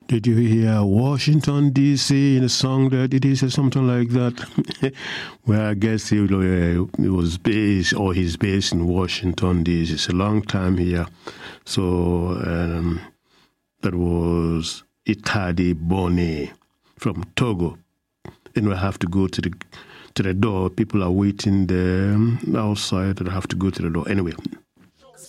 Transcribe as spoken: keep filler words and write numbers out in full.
Did you hear Washington, D C in a song there? Did he say something like that? Well, I guess he, uh, he was based, or he's based in Washington, D C. It's a long time here. So um, that was Itadi Boni from Togo. And we have to go to the to the door. People are waiting there outside. I have to go to the door. Anyway,